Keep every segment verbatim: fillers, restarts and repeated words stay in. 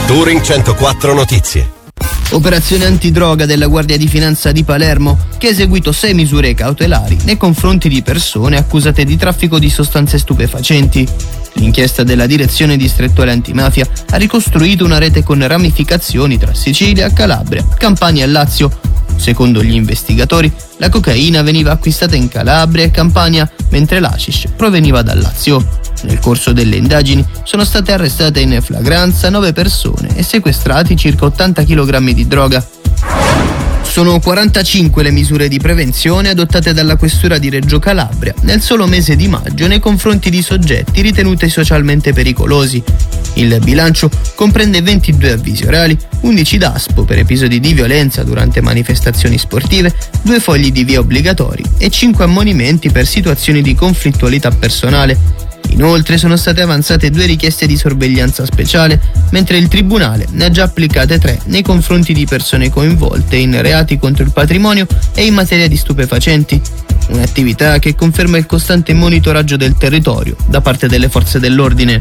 Touring centoquattro Notizie. Operazione antidroga della Guardia di Finanza di Palermo, che ha eseguito sei misure cautelari nei confronti di persone accusate di traffico di sostanze stupefacenti. L'inchiesta della Direzione Distrettuale Antimafia ha ricostruito una rete con ramificazioni tra Sicilia, Calabria, Campania e Lazio. Secondo gli investigatori, la cocaina veniva acquistata in Calabria e Campania, mentre l'hashish proveniva dal Lazio. Nel corso delle indagini sono state arrestate in flagranza nove persone e sequestrati circa ottanta chilogrammi di droga. Sono quarantacinque le misure di prevenzione adottate dalla Questura di Reggio Calabria nel solo mese di maggio nei confronti di soggetti ritenuti socialmente pericolosi. Il bilancio comprende ventidue avvisi orali, undici DASPO per episodi di violenza durante manifestazioni sportive, due fogli di via obbligatori e cinque ammonimenti per situazioni di conflittualità personale. Inoltre sono state avanzate due richieste di sorveglianza speciale, mentre il Tribunale ne ha già applicate tre nei confronti di persone coinvolte in reati contro il patrimonio e in materia di stupefacenti. Un'attività che conferma il costante monitoraggio del territorio da parte delle forze dell'ordine.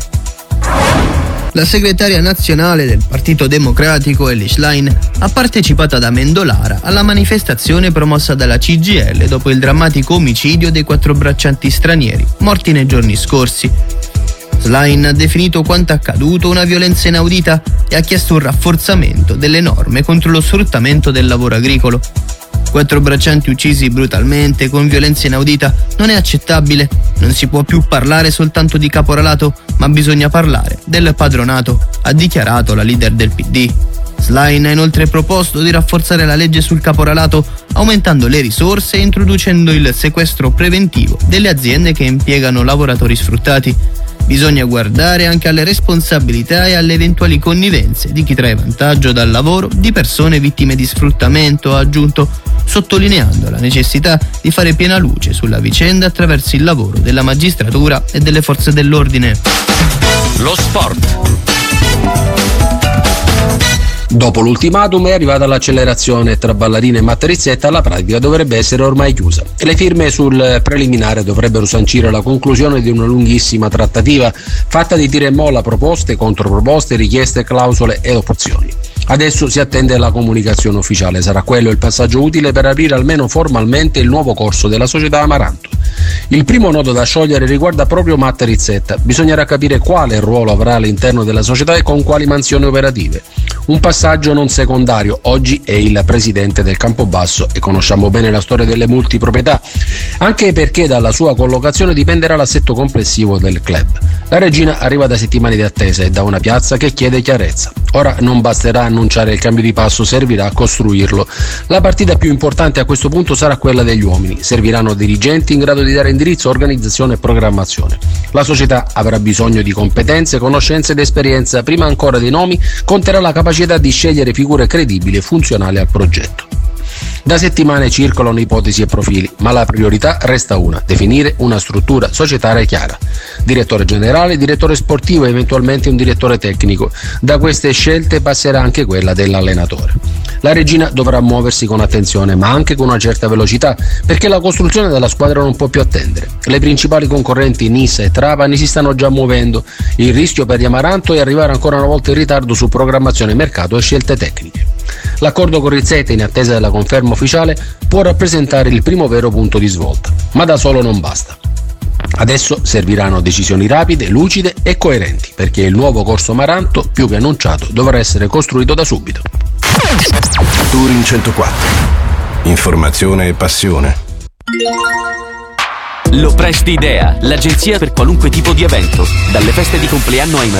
La segretaria nazionale del Partito Democratico, Elly Schlein, ha partecipato ad Amendolara alla manifestazione promossa dalla C G I L dopo il drammatico omicidio dei quattro braccianti stranieri morti nei giorni scorsi. Schlein ha definito quanto accaduto una violenza inaudita e ha chiesto un rafforzamento delle norme contro lo sfruttamento del lavoro agricolo. Quattro braccianti uccisi brutalmente con violenza inaudita non è accettabile. Non si può più parlare soltanto di caporalato, ma bisogna parlare del padronato, ha dichiarato la leader del P D. Schlein ha inoltre proposto di rafforzare la legge sul caporalato, aumentando le risorse e introducendo il sequestro preventivo delle aziende che impiegano lavoratori sfruttati. Bisogna guardare anche alle responsabilità e alle eventuali connivenze di chi trae vantaggio dal lavoro di persone vittime di sfruttamento, ha aggiunto, sottolineando la necessità di fare piena luce sulla vicenda attraverso il lavoro della magistratura e delle forze dell'ordine. Lo sport. Dopo l'ultimatum è arrivata l'accelerazione tra ballerina e Matta Rizzetta, la pratica dovrebbe essere ormai chiusa e le firme sul preliminare dovrebbero sancire la conclusione di una lunghissima trattativa fatta di tira e molla, proposte, controproposte, richieste, clausole e opzioni. Adesso si attende la comunicazione ufficiale, sarà quello il passaggio utile per aprire almeno formalmente il nuovo corso della società Amaranto. Il primo nodo da sciogliere riguarda proprio Matta Rizzetta, bisognerà capire quale ruolo avrà all'interno della società e con quali mansioni operative. Un passaggio non secondario, oggi è il presidente del Campobasso e conosciamo bene la storia delle multiproprietà, anche perché dalla sua collocazione dipenderà l'assetto complessivo del club. La regina arriva da settimane di attesa e da una piazza che chiede chiarezza. Ora non basterà annunciare il cambio di passo, servirà costruirlo. La partita più importante a questo punto sarà quella degli uomini, serviranno dirigenti in grado di dare indirizzo, organizzazione e programmazione. La società avrà bisogno di competenze, conoscenze ed esperienza, prima ancora dei nomi conterà la capacità di scegliere figure credibili e funzionali al progetto. Da settimane circolano ipotesi e profili, ma la priorità resta una: definire una struttura societaria chiara. Direttore generale, direttore sportivo e eventualmente un direttore tecnico. Da queste scelte passerà anche quella dell'allenatore. La regina dovrà muoversi con attenzione, ma anche con una certa velocità, perché la costruzione della squadra non può più attendere. Le principali concorrenti Nissa e Trapani si stanno già muovendo. Il rischio per gli Amaranto è arrivare ancora una volta in ritardo su programmazione, mercato e scelte tecniche. L'accordo con Rizzetta, in attesa della conferma ufficiale, può rappresentare il primo vero punto di svolta, ma da solo non basta. Adesso serviranno decisioni rapide, lucide e coerenti, perché il nuovo corso Amaranto, più che annunciato, dovrà essere costruito da subito. Touring centoquattro. Informazione e passione. Lo Presti Idea, l'agenzia per qualunque tipo di evento, dalle feste di compleanno ai